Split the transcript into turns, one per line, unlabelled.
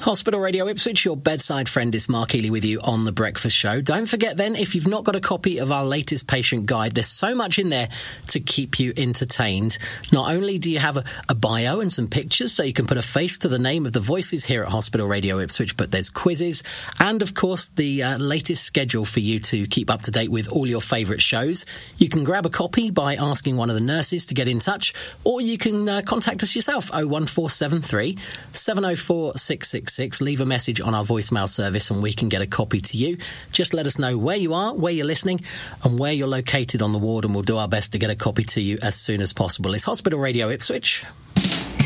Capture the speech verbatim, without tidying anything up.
Hospital Radio Ipswich, your bedside friend, is Mark Ely with you on The Breakfast Show. Don't forget then, if you've not got a copy of our latest patient guide, there's so much in there to keep you entertained. Not only do you have a, a bio and some pictures so you can put a face to the name of the voices here at Hospital Radio Ipswich, but there's quizzes and, of course, the uh, latest schedule for you to keep up to date with all your favourite shows. You can grab a copy by asking one of the nurses to get in touch, or you can uh, contact us yourself, oh one four seven three, seven oh four, six six six. Leave a message on our voicemail service and we can get a copy to you. Just let us know where you are, where you're listening, and where you're located on the ward, and we'll do our best to get a copy to you as soon as possible. It's Hospital Radio Ipswich.